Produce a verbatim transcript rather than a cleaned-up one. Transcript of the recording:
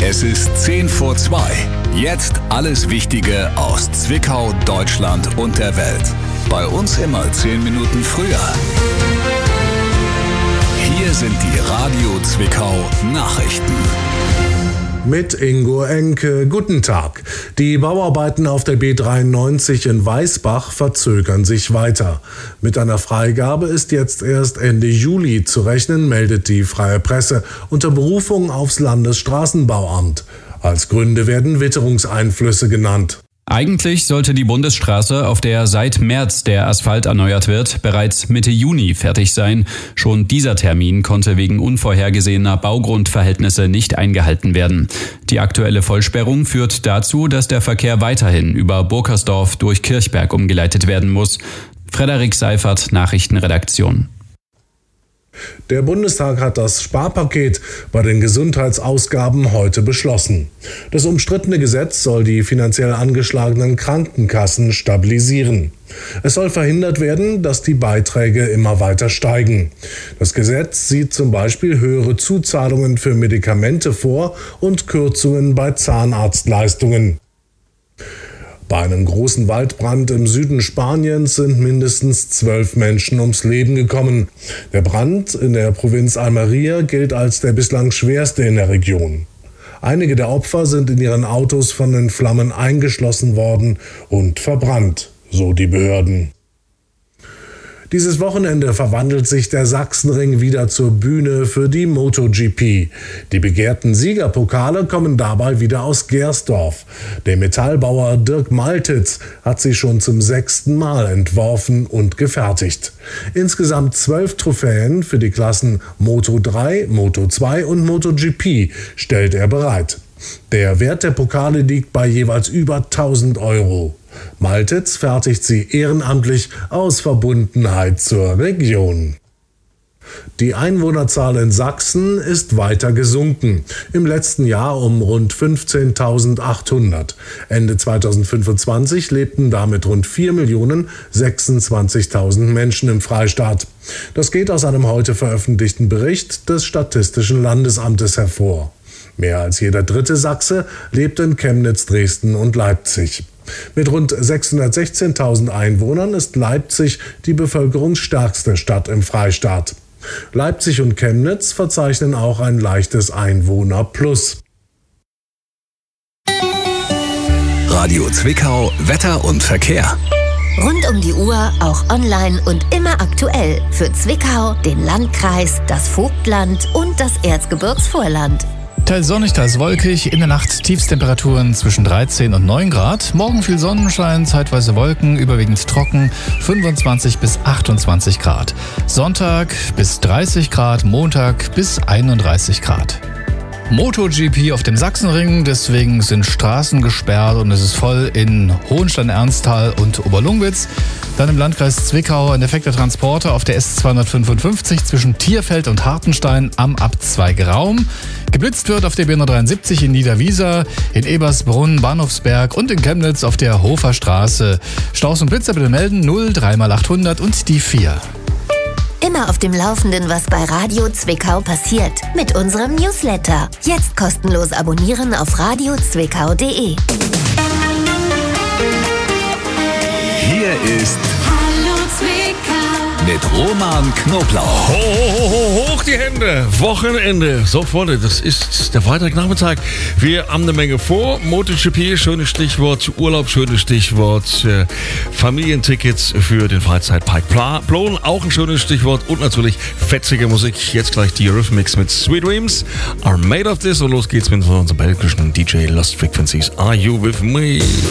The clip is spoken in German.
Es ist zehn vor zwei. Jetzt alles Wichtige aus Zwickau, Deutschland und der Welt. Bei uns immer zehn Minuten früher. Hier sind die Radio Zwickau Nachrichten. Mit Ingo Enke, guten Tag. Die Bauarbeiten auf der B dreiundneunzig in Weißbach verzögern sich weiter. Mit einer Freigabe ist jetzt erst Ende Juli zu rechnen, meldet die Freie Presse unter Berufung aufs Landesstraßenbauamt. Als Gründe werden Witterungseinflüsse genannt. Eigentlich sollte die Bundesstraße, auf der seit März der Asphalt erneuert wird, bereits Mitte Juni fertig sein. Schon dieser Termin konnte wegen unvorhergesehener Baugrundverhältnisse nicht eingehalten werden. Die aktuelle Vollsperrung führt dazu, dass der Verkehr weiterhin über Burkersdorf durch Kirchberg umgeleitet werden muss. Frederik Seifert, Nachrichtenredaktion. Der Bundestag hat das Sparpaket bei den Gesundheitsausgaben heute beschlossen. Das umstrittene Gesetz soll die finanziell angeschlagenen Krankenkassen stabilisieren. Es soll verhindert werden, dass die Beiträge immer weiter steigen. Das Gesetz sieht zum Beispiel höhere Zuzahlungen für Medikamente vor und Kürzungen bei Zahnarztleistungen. Bei einem großen Waldbrand im Süden Spaniens sind mindestens zwölf Menschen ums Leben gekommen. Der Brand in der Provinz Almería gilt als der bislang schwerste in der Region. Einige der Opfer sind in ihren Autos von den Flammen eingeschlossen worden und verbrannt, so die Behörden. Dieses Wochenende verwandelt sich der Sachsenring wieder zur Bühne für die MotoGP. Die begehrten Siegerpokale kommen dabei wieder aus Gersdorf. Der Metallbauer Dirk Maltitz hat sie schon zum sechsten Mal entworfen und gefertigt. Insgesamt zwölf Trophäen für die Klassen Moto drei, Moto zwei und MotoGP stellt er bereit. Der Wert der Pokale liegt bei jeweils über tausend Euro. Maltitz fertigt sie ehrenamtlich aus Verbundenheit zur Region. Die Einwohnerzahl in Sachsen ist weiter gesunken. Im letzten Jahr um rund fünfzehntausendachthundert. Ende zweitausendfünfundzwanzig lebten damit rund vier Millionen sechsundzwanzigtausend Menschen im Freistaat. Das geht aus einem heute veröffentlichten Bericht des Statistischen Landesamtes hervor. Mehr als jeder dritte Sachse lebt in Chemnitz, Dresden und Leipzig. Mit rund sechshundertsechzehntausend Einwohnern ist Leipzig die bevölkerungsstärkste Stadt im Freistaat. Leipzig und Chemnitz verzeichnen auch ein leichtes Einwohnerplus. Radio Zwickau, Wetter und Verkehr. Rund um die Uhr, auch online und immer aktuell. Für Zwickau, den Landkreis, das Vogtland und das Erzgebirgsvorland. Teils sonnig, teils wolkig, in der Nacht Tiefstemperaturen zwischen dreizehn und neun Grad. Morgen viel Sonnenschein, zeitweise Wolken, überwiegend trocken, fünfundzwanzig bis achtundzwanzig Grad. Sonntag bis dreißig Grad, Montag bis einunddreißig Grad. MotoGP auf dem Sachsenring, deswegen sind Straßen gesperrt und es ist voll in Hohenstein-Ernsthal und Oberlungwitz. Dann im Landkreis Zwickau ein defekter Transporter auf der S zweihundertfünfundfünfzig zwischen Tierfeld und Hartenstein am Abzweigeraum. Geblitzt wird auf der B hundertdreiundsiebzig in Niederwiesa, in Ebersbrunn, Bahnhofsberg und in Chemnitz auf der Hofer Straße. Staus und Blitzer bitte melden null drei mal achthundert und die vier. Immer auf dem Laufenden, was bei Radio Zwickau passiert. Mit unserem Newsletter. Jetzt kostenlos abonnieren auf radio zwickau punkt de. Hier ist Hallo Zwickau mit Roman Knoblauch. Ho, ho, ho, hoch die Hände. Wochenende. So, Freunde, das ist der Freitagnachmittag. Wir haben eine Menge vor. MotoGP, schönes Stichwort. Urlaub, schönes Stichwort. Äh, Familientickets für den Freizeitpark Plon, auch ein schönes Stichwort. Und natürlich fetzige Musik. Jetzt gleich die Eurythmics mit Sweet Dreams Are Made of This. Und los geht's mit unserem belgischen D J Lost Frequencies. Are You With Me?